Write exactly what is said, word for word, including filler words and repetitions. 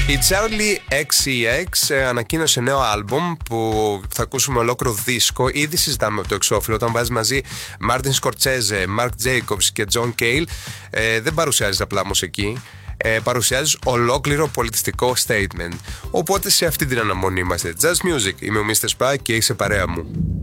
Η Charlie εξ σι εξ ε, ανακοίνωσε νέο άλμπουμ που θα ακούσουμε ολόκληρο δίσκο. Ήδη συζητάμε από το εξώφυλλο. Όταν βάζει μαζί Martin Scorsese, Mark Jacobs και John Cale, ε, δεν παρουσιάζει απλά μουσική. Ε, παρουσιάζει ολόκληρο πολιτιστικό statement. Οπότε σε αυτή την αναμονή είμαστε. Jazz Music. Είμαι ο μίστερ Spy και είσαι παρέα μου.